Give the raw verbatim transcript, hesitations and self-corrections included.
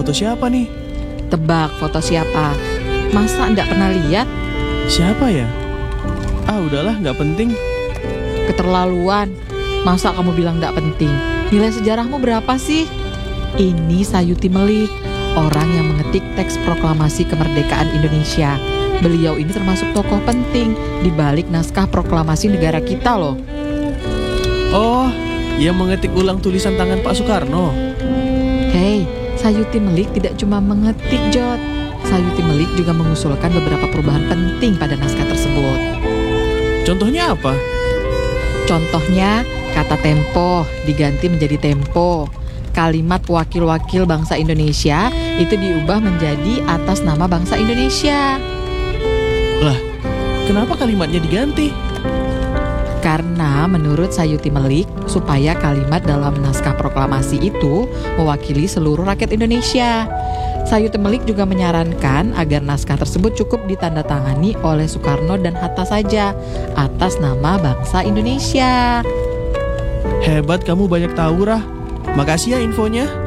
foto siapa nih? Tebak foto siapa? Masa nggak pernah lihat? Siapa ya? Ah udahlah, nggak penting. Keterlaluan. Masa kamu bilang nggak penting? Nilai sejarahmu berapa sih? Ini Sayuti Melik, orang yang mengetik teks proklamasi kemerdekaan Indonesia. Beliau ini termasuk tokoh penting di balik naskah proklamasi negara kita loh. Oh, yang mengetik ulang tulisan tangan Pak Soekarno. Hei, Sayuti Melik tidak cuma mengetik, Jod. Sayuti Melik juga mengusulkan beberapa perubahan penting pada naskah tersebut. Contohnya apa? Contohnya, kata tempo diganti menjadi tempo. Kalimat wakil-wakil bangsa Indonesia itu diubah menjadi atas nama bangsa Indonesia. Lah, kenapa kalimatnya diganti? Karena menurut Sayuti Melik, supaya kalimat dalam naskah proklamasi itu mewakili seluruh rakyat Indonesia. Sayuti Melik juga menyarankan agar naskah tersebut cukup ditandatangani oleh Soekarno dan Hatta saja atas nama bangsa Indonesia. Hebat kamu, banyak tahu, Rah. Makasih ya infonya.